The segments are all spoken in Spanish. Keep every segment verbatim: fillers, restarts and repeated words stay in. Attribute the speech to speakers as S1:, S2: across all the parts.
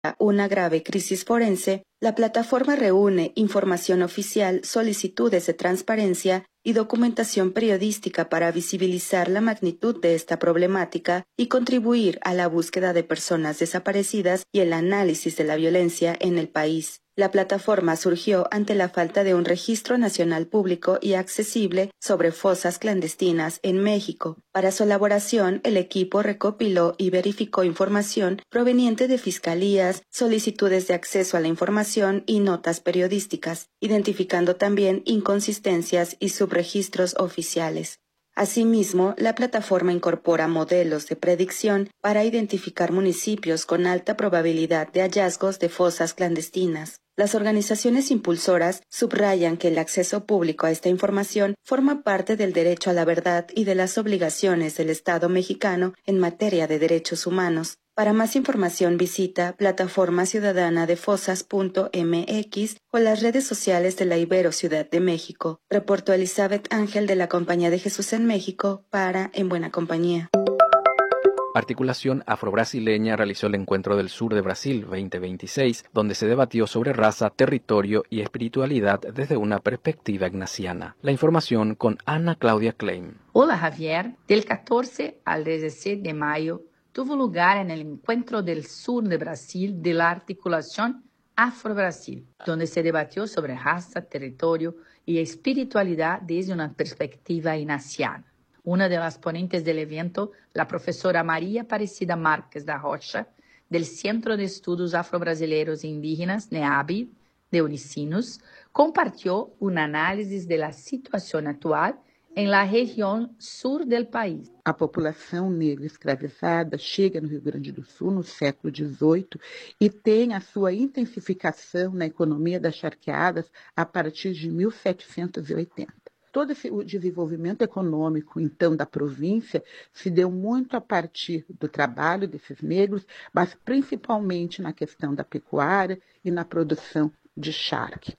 S1: una grave crisis forense, la plataforma reúne información oficial, solicitudes de transparencia y documentación periodística para visibilizar la magnitud de esta problemática y contribuir a la búsqueda de personas desaparecidas y el análisis de la violencia en el país. La plataforma surgió ante la falta de un registro nacional público y accesible sobre fosas clandestinas en México. Para su elaboración, el equipo recopiló y verificó información proveniente de fiscalías, solicitudes de acceso a la información y notas periodísticas, identificando también inconsistencias y subregistros oficiales. Asimismo, la plataforma incorpora modelos de predicción para identificar municipios con alta probabilidad de hallazgos de fosas clandestinas. Las organizaciones impulsoras subrayan que el acceso público a esta información forma parte del derecho a la verdad y de las obligaciones del Estado mexicano en materia de derechos humanos. Para más información visita plataforma ciudadana de fosas punto m x o las redes sociales de la Ibero Ciudad de México. Reportó Elizabeth Ángel de la Compañía de Jesús en México para En Buena Compañía.
S2: Articulación Afro-Brasileña realizó el Encuentro del Sur de Brasil veinte veintiséis, donde se debatió sobre raza, territorio y espiritualidad desde una perspectiva ignaciana. La información con Ana Claudia Klein.
S3: Hola Javier, del catorce al diecisiete de mayo tuvo lugar en el Encuentro del Sur de Brasil de la Articulación Afro-Brasil, donde se debatió sobre raza, territorio y espiritualidad desde una perspectiva ignaciana. Una de las ponentes del evento, la profesora María Aparecida Márquez da Rocha, del Centro de Estudos Afro-Brasileiros e Indígenas, NEAB, de Unicinos, compartió un análisis de la situación actual em la região sul do país.
S4: A população negra escravizada chega no Rio Grande do Sul no século dezoito e tem a sua intensificação na economia das charqueadas a partir de mil setecentos e oitenta. Todo esse, o desenvolvimento econômico, então, da província se deu muito a partir do trabalho desses negros, mas principalmente na questão da pecuária e na produção de charque.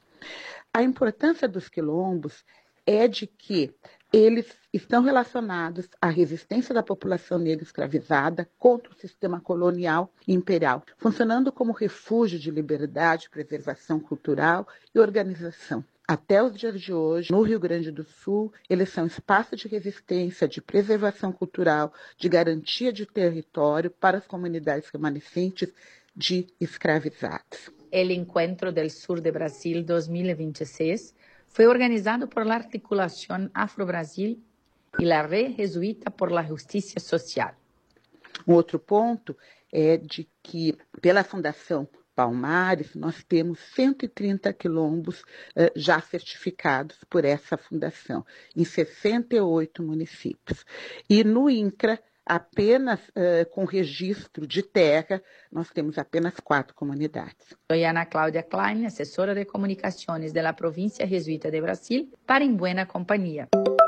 S4: A importância dos quilombos é de que eles estão relacionados à resistência da população negra escravizada contra o sistema colonial e imperial, funcionando como refúgio de liberdade, preservação cultural e organização. Até os dias de hoje, no Rio Grande do Sul, eles são espaço de resistência, de preservação cultural, de garantia de território para as comunidades remanescentes de escravizados.
S3: O Encontro del Sur de Brasil dois mil e vinte e seis foi organizado por la Articulación Afro-Brasil e la Red Jesuíta por la Justiça Social.
S4: Um outro ponto é de que, pela Fundação Palmares, nós temos cento e trinta quilombos eh, já certificados por essa fundação, em sessenta e oito municípios. E no INCRA, apenas eh, com registro de terra, nós temos apenas quatro comunidades.
S3: Sou Ana Cláudia Klein, assessora de comunicações da Província Jesuíta de Brasil, para Em Buena Compañía.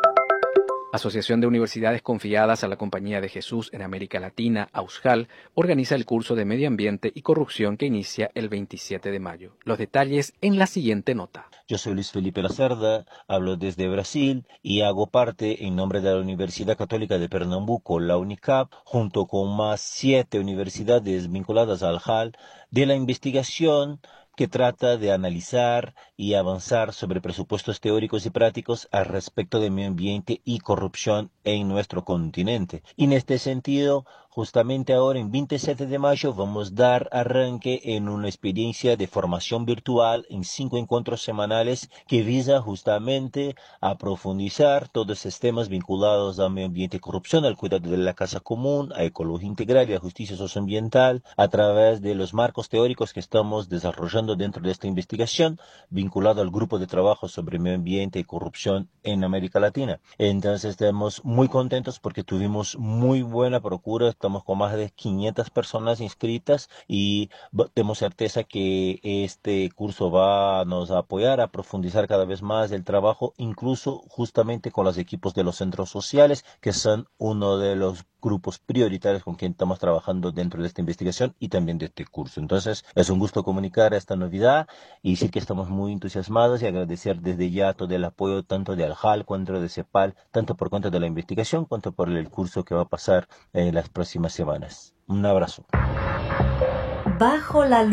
S2: Asociación de Universidades Confiadas a la Compañía de Jesús en América Latina, AUSJAL, organiza el curso de Medio Ambiente y Corrupción que inicia el veintisiete de mayo. Los detalles en la siguiente nota.
S5: Yo soy Luis Felipe Lacerda, hablo desde Brasil y hago parte en nombre de la Universidad Católica de Pernambuco, la UNICAP, junto con más siete universidades vinculadas al J A L, de la investigación que trata de analizar y avanzar sobre presupuestos teóricos y prácticos al respecto de medio ambiente y corrupción en nuestro continente. Y en este sentido, justamente ahora, en veintisiete de mayo, vamos a dar arranque en una experiencia de formación virtual en cinco encuentros semanales que visa justamente a profundizar todos esos temas vinculados al medio ambiente y corrupción, al cuidado de la casa común, a ecología integral y a justicia socioambiental, a través de los marcos teóricos que estamos desarrollando dentro de esta investigación, vinculado al grupo de trabajo sobre medio ambiente y corrupción en América Latina. Entonces estamos muy contentos porque tuvimos muy buena procura, estamos con más de quinientas personas inscritas y tenemos certeza que este curso va a nos apoyar a profundizar cada vez más el trabajo, incluso justamente con los equipos de los centros sociales, que son uno de los grupos prioritarios con quien estamos trabajando dentro de esta investigación y también de este curso. Entonces, es un gusto comunicar esta novedad y decir que estamos muy entusiasmados y agradecer desde ya todo el apoyo tanto de ALJAL cuanto de CEPAL, tanto por cuenta de la investigación cuanto por el curso que va a pasar en las próximas semanas. Un abrazo.
S6: Bajo la